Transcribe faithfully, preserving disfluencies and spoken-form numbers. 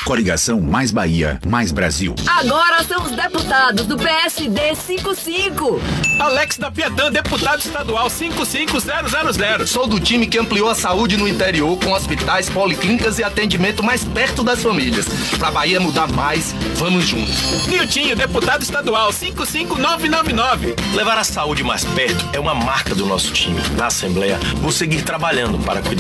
Coligação Mais Bahia, Mais Brasil. Agora são os deputados do P S D cinquenta e cinco. Alex da Piatã, deputado estadual cinco cinco zero zero zero. Sou do time que ampliou a saúde no interior com hospitais, policlínicas e atendimento mais perto das famílias. Pra Bahia mudar mais, vamos juntos. Niltinho, deputado estadual cinco cinco nove nove nove. Levar a saúde mais perto é uma marca do nosso time. Na Assembleia, vou seguir trabalhando para cuidar